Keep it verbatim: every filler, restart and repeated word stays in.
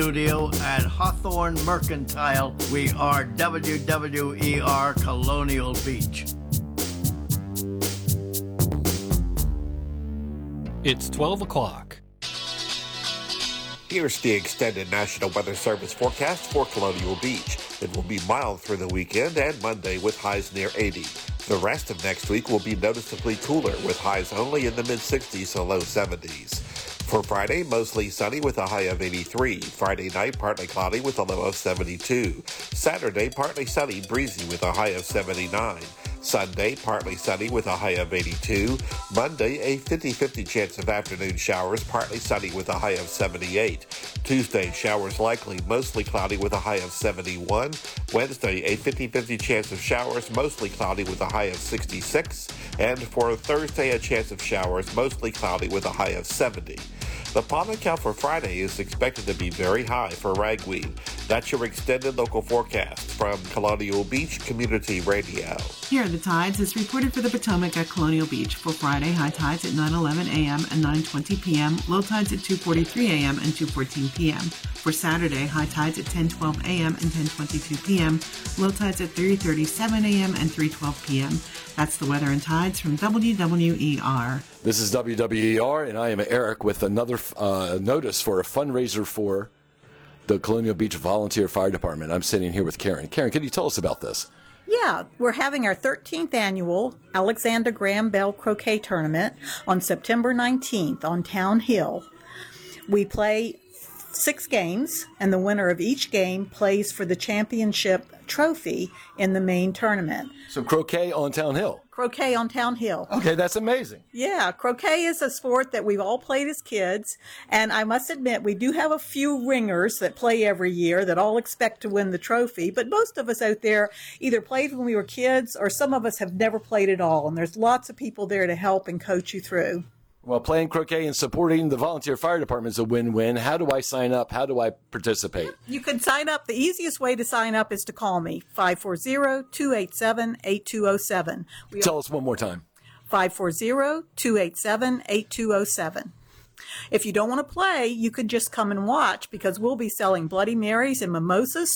Studio at Hawthorne Mercantile. We are W W E R Colonial Beach. It's twelve o'clock. Here's the extended National Weather Service forecast for Colonial Beach. It will be mild through the weekend and Monday with highs near eighty. The rest of next week will be noticeably cooler with highs only in the mid-sixties to low seventies. For Friday, mostly sunny with a high of eighty-three. Friday night, partly cloudy with a low of seventy-two. Saturday, partly sunny, breezy with a high of seventy-nine. Sunday, partly sunny with a high of eighty-two. Monday, a fifty-fifty chance of afternoon showers, partly sunny with a high of seventy-eight. Tuesday, showers likely, mostly cloudy with a high of seventy-one. Wednesday, a fifty-fifty chance of showers, mostly cloudy with a high of sixty-six. And for Thursday, a chance of showers, mostly cloudy with a high of seventy. The pollen count for Friday is expected to be very high for ragweed. That's your extended local forecast from Colonial Beach Community Radio. Here are the tides as reported for the Potomac at Colonial Beach. For Friday, high tides at nine eleven a.m. and nine twenty p.m., low tides at two forty-three a.m. and two fourteen p.m. For Saturday, high tides at ten twelve a.m. and ten twenty-two p.m., low tides at three thirty-seven a.m. and three twelve p.m. That's the weather and tides from W W E R. This is W W E R, and I am Eric with another uh, notice for a fundraiser for the Colonial Beach Volunteer Fire Department. I'm sitting here with Karen. Karen, can you tell us about this? Yeah, we're having our thirteenth annual Alexander Graham Bell Croquet Tournament on September nineteenth on Town Hill. We play six games, and the winner of each game plays for the championship trophy in the main tournament. So croquet on Town Hill. Croquet on Town Hill. Okay, that's amazing. Yeah, croquet is a sport that we've all played as kids, and I must admit we do have a few ringers that play every year that all expect to win the trophy, but most of us out there either played when we were kids or some of us have never played at all, and there's lots of people there to help and coach you through. Well, playing croquet and supporting the volunteer fire department is a win-win. How do I sign up? How do I participate? You can sign up. The easiest way to sign up is to call me, five four zero, two eight seven, eight two zero seven. We Tell us one more time. five four zero, two eight seven, eight two zero seven. If you don't want to play, you could just come and watch because we'll be selling Bloody Marys and mimosas